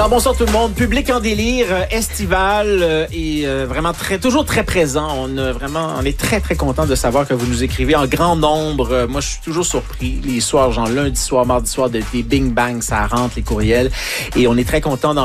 Alors, bonsoir tout le monde. Public en délire, estival et vraiment toujours très présent. On est très, très content de savoir que vous nous écrivez en grand nombre. Moi, je suis toujours surpris. Les soirs, genre lundi soir, mardi soir, des bing bang, ça rentre les courriels. Et on est très content d'en